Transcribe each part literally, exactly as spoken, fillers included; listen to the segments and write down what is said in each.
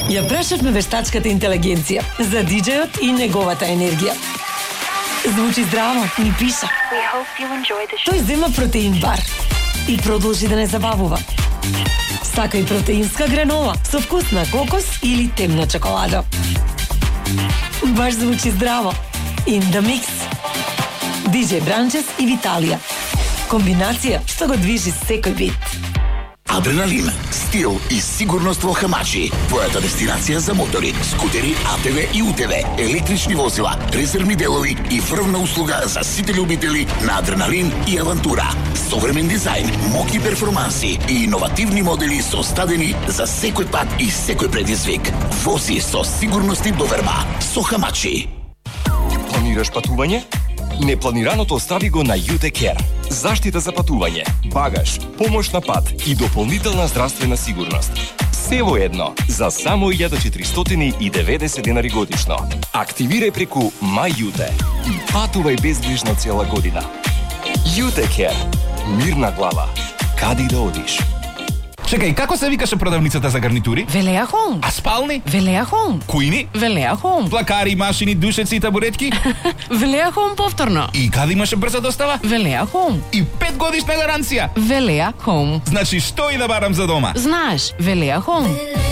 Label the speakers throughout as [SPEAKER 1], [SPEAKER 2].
[SPEAKER 1] Ја прашавме вештачката интелигенција за диџејот и неговата енергија. Звучи здраво, ни пиша. Тој зема протеин бар и продолжи да не забавува. Сака и протеинска гранола со вкус на кокос или темна чоколада. Баш звучи здраво. In the mix. диџеј Бранчес и Виталија. Комбинација што го движи секој бит.
[SPEAKER 2] Адреналин, стил и сигурност во Хамачи. Твојата дестинација за мотори, скутери, А Т В и У Т В, електрични возила, резервни делови и врвна услуга за сите љубители на адреналин и авантура. Современ дизајн, моки перформанси и иновативни модели составени за секој пат и секој предизвик. Вози со сигурност и доверба со Хамачи.
[SPEAKER 3] Планираш патување? Непланираното остави го на ю те Care. Заштита за патување, багаж, помош на пат и дополнителна здравствена сигурност. Се во едно, за само илјада четиристотини и деветдесет денари годишно. Активирај преку MyUte и патувај безгрижно цела година. ю те Care. Мирна глава. Каде и да одиш?
[SPEAKER 4] Чекај, како се викаше продавницата за гарнитури?
[SPEAKER 5] Велеа Хоум.
[SPEAKER 4] А спални?
[SPEAKER 5] Велеа Хоум.
[SPEAKER 4] Кујни?
[SPEAKER 5] Велеа Хоум.
[SPEAKER 4] Плакари, машини, душеци и табуретки?
[SPEAKER 5] Велеа Хоум повторно.
[SPEAKER 4] И каде имаше брза достава?
[SPEAKER 5] Велеа Хоум.
[SPEAKER 4] И пет годишна гаранција.
[SPEAKER 5] Велеа Хоум.
[SPEAKER 4] Значи, што и да барам за дома?
[SPEAKER 5] Знаеш, Велеа Хоум.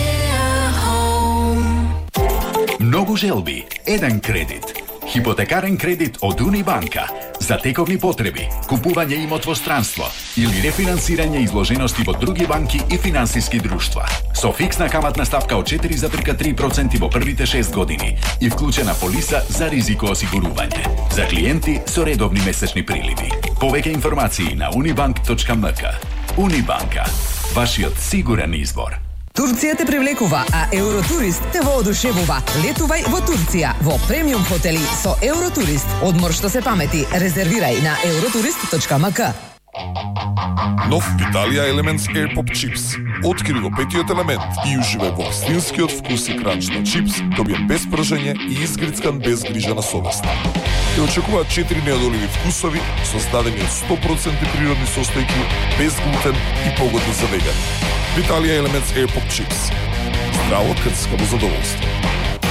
[SPEAKER 6] Многу желби, еден кредит. Хипотекарен кредит од Унибанка за тековни потреби, купување имот во странство или рефинансирање изложености во други банки и финансиски друштва. Со фиксна каматна ставка од четири зарез три проценти во првите шест години и вклучена полиса за ризико осигурување. За клиенти со редовни месечни приливи. Повеќе информации на unibank точка ем ка. Унибанка, вашиот сигурен избор.
[SPEAKER 7] Турција те привлекува, а Евротурист те воодушевува. Летувај во Турција во премиум хотели со Евротурист. Одмор што се памети. Резервирај на евротурист точка ем ка.
[SPEAKER 8] Нов Виталија Elements Air Pop Chips. Откри го петиот елемент и уживај во вистинскиот вкус и кранч на чипс, добиен без пржење и изгрицкан без грижа на совест. Те очекуваат четири неодоливи вкусови, создадени од сто проценти природни состојки, без глутен и погодни за вегани. Виталија Elements Air Pop Chips. Здраво крцкаво задоволство.